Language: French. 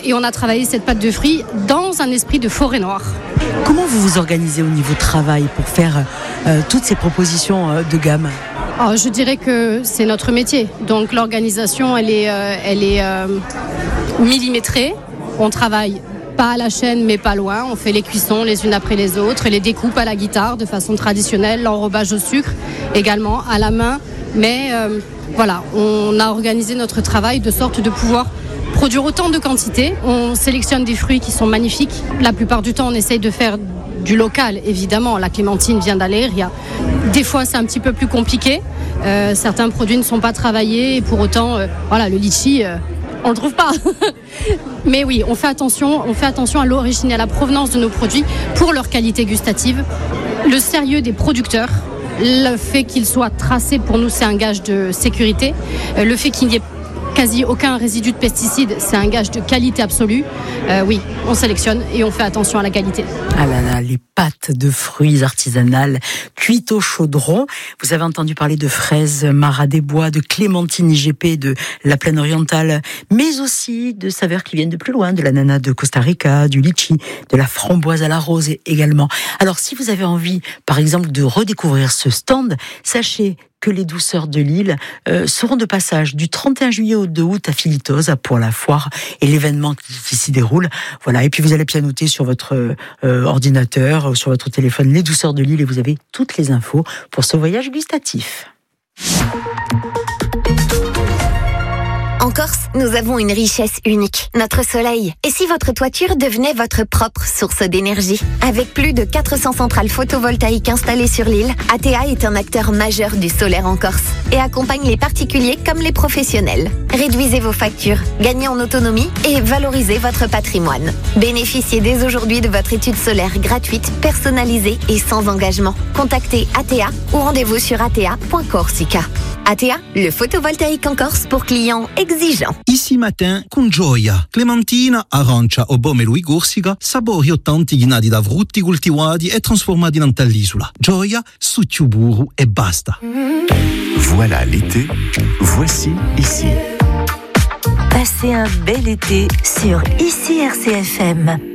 Et on a travaillé cette pâte de fruits dans un esprit de forêt noire. Comment vous vous organisez au niveau travail pour faire toutes ces propositions de gamme ? Alors, je dirais que c'est notre métier. Donc l'organisation, elle est millimétrée. On travaille pas à la chaîne, mais pas loin. On fait les cuissons les unes après les autres, les découpes à la guitare de façon traditionnelle, l'enrobage au sucre également à la main. Mais voilà, on a organisé notre travail de sorte de pouvoir produire autant de quantité. On sélectionne des fruits qui sont magnifiques. La plupart du temps, on essaye de faire du local, évidemment. La clémentine vient d'Aléria. Des fois, c'est un petit peu plus compliqué. Certains produits ne sont pas travaillés et pour autant, voilà, le litchi, on le trouve pas. Mais oui, on fait attention à l'origine et à la provenance de nos produits pour leur qualité gustative. Le sérieux des producteurs, le fait qu'ils soient tracés, pour nous, c'est un gage de sécurité. Le fait qu'il n'y ait quasi aucun résidu de pesticides, c'est un gage de qualité absolue. Oui, on sélectionne et on fait attention à la qualité. Ah là là, les pâtes de fruits artisanales cuites au chaudron. Vous avez entendu parler de fraises Marat des Bois, de clémentine IGP de la Plaine Orientale, mais aussi de saveurs qui viennent de plus loin, de l'ananas de Costa Rica, du litchi, de la framboise à la rose également. Alors si vous avez envie, par exemple, de redécouvrir ce stand, sachez que les douceurs de Lille seront de passage du 31 juillet au 2 août à Philitoz pour la foire et l'événement qui s'y déroule. Voilà. Et puis vous allez pianoter sur votre ordinateur, sur votre téléphone, les douceurs de Lille et vous avez toutes les infos pour ce voyage gustatif. En Corse, nous avons une richesse unique, notre soleil. Et si votre toiture devenait votre propre source d'énergie ? Avec plus de 400 centrales photovoltaïques installées sur l'île, ATEA est un acteur majeur du solaire en Corse et accompagne les particuliers comme les professionnels. Réduisez vos factures, gagnez en autonomie et valorisez votre patrimoine. Bénéficiez dès aujourd'hui de votre étude solaire gratuite, personnalisée et sans engagement. Contactez ATEA ou rendez-vous sur atea.corsica. ATEA, le photovoltaïque en Corse pour clients exigeants. Ici matin, con gioia, clementina, arancia o pomelo in Corsica, sapori autentici da frutti coltivati e trasformati in tall'isola. Gioia, succio burro e basta. Voilà l'été, voici ici. Passez un bel été sur ICI RCFM.